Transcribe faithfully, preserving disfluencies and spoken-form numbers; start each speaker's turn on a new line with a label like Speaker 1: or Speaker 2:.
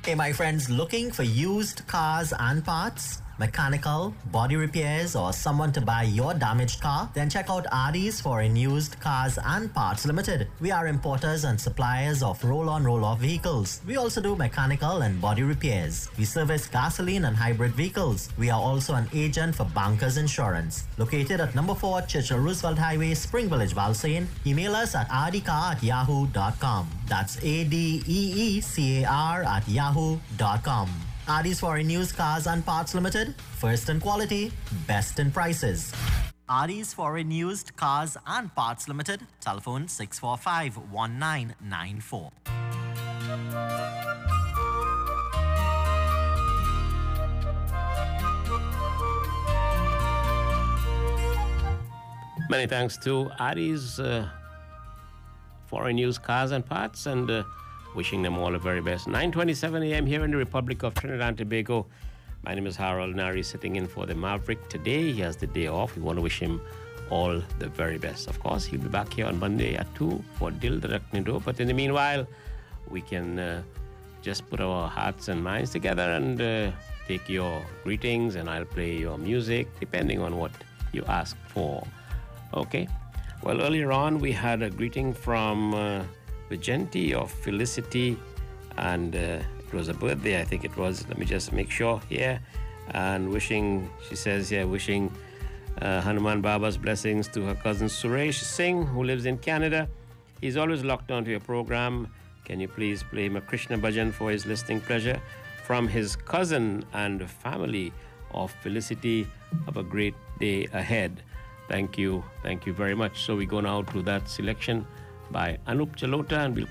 Speaker 1: Hey, my friends, looking for used cars and parts? Mechanical, body repairs, or someone to buy your damaged car? Then check out Adi's Foreign Used Cars and Parts Limited. We are importers and suppliers of roll-on roll-off vehicles. We also do mechanical and body repairs. We service gasoline and hybrid vehicles. We are also an agent for Bankers Insurance. Located at number four Churchill Roosevelt Highway, Spring Village, Valsayn. Email us at adicar at yahoo dot com. That's A D E E C A R at yahoo dot com. Adi's Foreign Used Cars and Parts Limited. First in quality, best in prices. Adi's Foreign Used Cars and Parts Limited. Telephone six four five, one nine nine four.
Speaker 2: Many thanks to Adi's uh, Foreign Used Cars and Parts, and uh, wishing them all the very best. nine twenty-seven a.m. here in the Republic of Trinidad and Tobago. My name is Harold Nari, sitting in for the Maverick today. He has the day off. We want to wish him all the very best. Of course, he'll be back here on Monday at two for Dil Directnido. But in the meanwhile, we can uh, just put our hearts and minds together and uh, take your greetings, and I'll play your music depending on what you ask for. Okay? Well, earlier on, we had a greeting from uh, Vigenti of Felicity, and uh, it was a birthday, I think it was. Let me just make sure here. And wishing, she says here, wishing uh, Hanuman Baba's blessings to her cousin Suresh Singh, who lives in Canada. He's always locked onto your program. Can you please play him a Krishna Bhajan for his listening pleasure? From his cousin and family of Felicity. Have a great day ahead. Thank you. Thank you very much. So we go now to that selection by Anup Jalota, and we'll